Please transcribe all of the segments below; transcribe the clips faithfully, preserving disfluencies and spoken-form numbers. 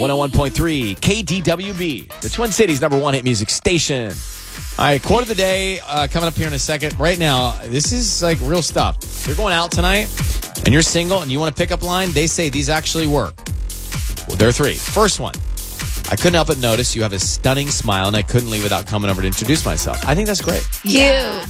one oh one point three K D W B, the Twin Cities' number one hit music station. All right, quote of the day uh, coming up here in a second. Right now, this is like real stuff. If you're going out tonight and you're single and you want a pickup line, they say these actually work. Well, there are three. First one, I couldn't help but notice you have a stunning smile and I couldn't leave without coming over to introduce myself. I think that's great. You.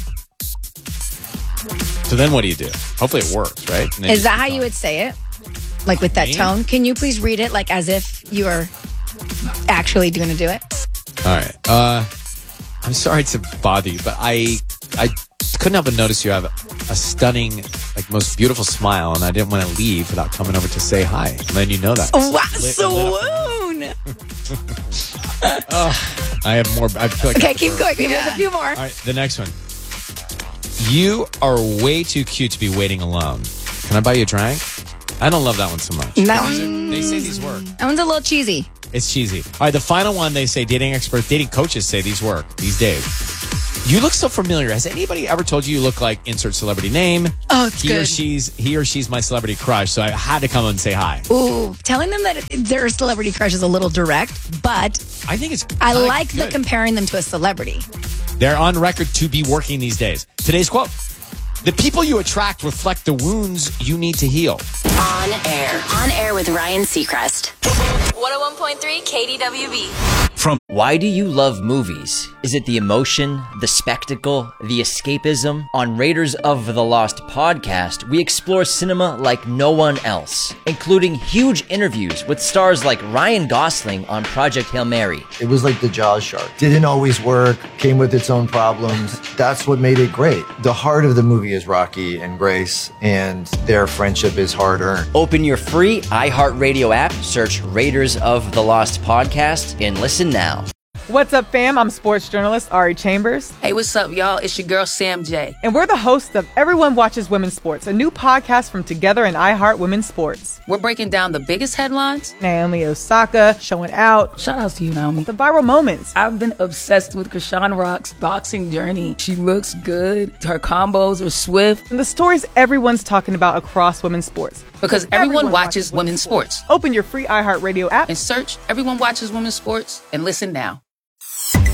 So then what do you do? Hopefully it works, right? Is that how you would say it? Like with that Me? tone? Can you please read it like as if you are actually going to do it? All right. Uh, I'm sorry to bother you, but I I couldn't help but notice you have a stunning, like most beautiful smile, and I didn't want to leave without coming over to say hi. And then you know that. Wow, Lit- swoon! Oh, I have more. I feel like I Okay, have keep to- going. There's a few more. All right, the next one. You are way too cute to be waiting alone. Can I buy you a drink? I don't love that one so much. That These are- one- They say these work. That one's a little cheesy. It's cheesy. All right, the final one, they say dating experts, dating coaches say these work these days. You look so familiar. Has anybody ever told you you look like insert celebrity name? Oh, it's he or good. she's he or she's my celebrity crush, so I had to come and say hi. Ooh, telling them that their celebrity crush is a little direct, but I think it's I kinda like the good. comparing them to a celebrity. They're on record to be working these days. Today's quote: the people you attract reflect the wounds you need to heal. On air. On air with Ryan Seacrest. one oh one point three K D W B. Why do you love movies? Is it the emotion, the spectacle, the escapism? On Raiders of the Lost podcast, we explore cinema like no one else, including huge interviews with stars like Ryan Gosling on Project Hail Mary. It was like the Jaws shark. Didn't always work, came with its own problems. That's what made it great. The heart of the movie is Rocky and Grace, and their friendship is hard-earned. Open your free iHeartRadio app, search Raiders of the Lost podcast, and listen now. What's up, fam? I'm sports journalist Ari Chambers, Hey, what's up, y'all? It's your girl, Sam J. and we're the hosts of Everyone Watches Women's Sports, a new podcast from Together and iHeart Women's Sports. We're breaking down the biggest headlines. Naomi Osaka showing out, Shout out to you, Naomi. the viral moments, I've been obsessed with Krishan Rock's boxing journey. She looks good. Her combos are swift. and the stories everyone's talking about across women's sports. Because everyone, watches women's sports. Open your free iHeartRadio app. And search Everyone Watches Women's Sports and listen now.